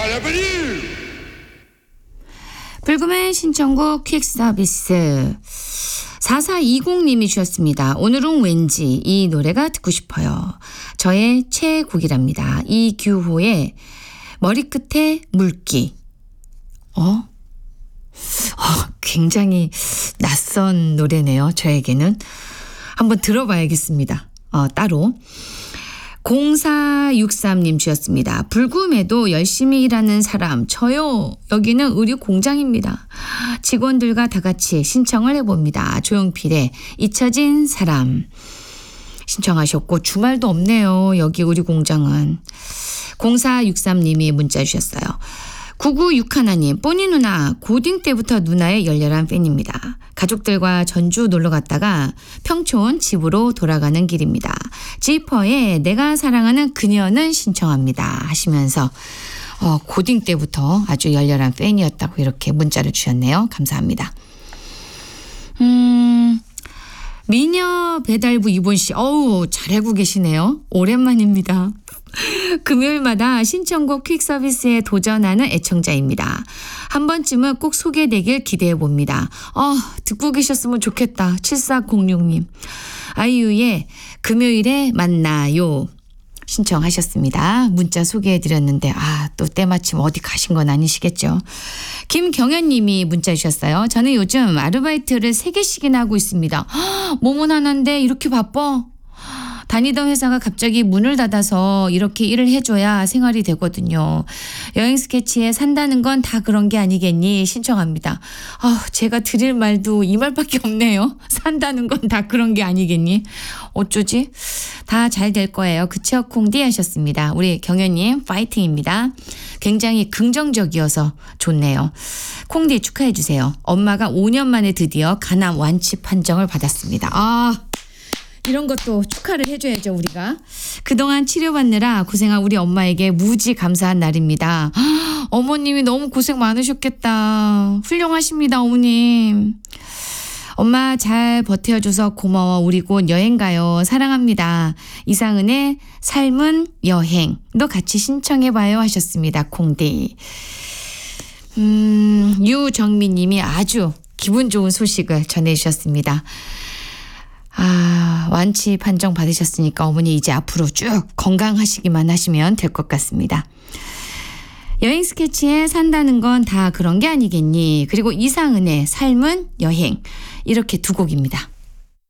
불금의 신청곡 퀵 서비스 4420님이 주셨습니다. 오늘은 왠지 이 노래가 듣고 싶어요. 저의 최애곡이랍니다. 이규호의 머리끝에 물기. 굉장히 낯선 노래네요. 저에게는. 한번 들어봐야겠습니다. 따로. 0463님 주셨습니다. 불금에도 열심히 일하는 사람 저요. 여기는 의류 공장입니다. 직원들과 다 같이 신청을 해봅니다. 조용필의 잊혀진 사람 신청하셨고 주말도 없네요. 여기 의류 공장은. 0463님이 문자 주셨어요. 9961님 뽀니 누나 고딩 때부터 누나의 열렬한 팬입니다. 가족들과 전주 놀러 갔다가 평촌 집으로 돌아가는 길입니다. 지퍼에 내가 사랑하는 그녀는 신청합니다 하시면서 고딩 때부터 아주 열렬한 팬이었다고 이렇게 문자를 주셨네요. 감사합니다. 미녀 배달부 이본 씨 잘 알고 계시네요. 오랜만입니다. 금요일마다 신청곡 퀵 서비스에 도전하는 애청자입니다. 한 번쯤은 꼭 소개되길 기대해 봅니다. 듣고 계셨으면 좋겠다. 7406님. 아이유의 금요일에 만나요 신청하셨습니다. 문자 소개해 드렸는데 또 때마침 어디 가신 건 아니시겠죠. 김경현 님이 문자 주셨어요. 저는 요즘 아르바이트를 3개씩이나 하고 있습니다. 몸은 하나인데 이렇게 바빠? 다니던 회사가 갑자기 문을 닫아서 이렇게 일을 해줘야 생활이 되거든요. 여행 스케치에 산다는 건 다 그런 게 아니겠니? 신청합니다. 제가 드릴 말도 이 말밖에 없네요. 산다는 건 다 그런 게 아니겠니? 어쩌지? 다 잘 될 거예요. 그쵸? 콩디 하셨습니다. 우리 경현님 파이팅입니다. 굉장히 긍정적이어서 좋네요. 콩디 축하해 주세요. 엄마가 5년 만에 드디어 간암 완치 판정을 받았습니다. 이런 것도 축하를 해줘야죠, 우리가. 그동안 치료받느라 고생한 우리 엄마에게 무지 감사한 날입니다. 어머님이 너무 고생 많으셨겠다. 훌륭하십니다, 어머님. 엄마 잘 버텨줘서 고마워. 우리 곧 여행 가요. 사랑합니다. 이상은의 삶은 여행도 같이 신청해봐요 하셨습니다. 콩디. 유정민 님이 아주 기분 좋은 소식을 전해주셨습니다. 완치 판정 받으셨으니까 어머니 이제 앞으로 쭉 건강하시기만 하시면 될 것 같습니다. 여행 스케치에 산다는 건 다 그런 게 아니겠니? 그리고 이상은의 삶은 여행 이렇게 두 곡입니다.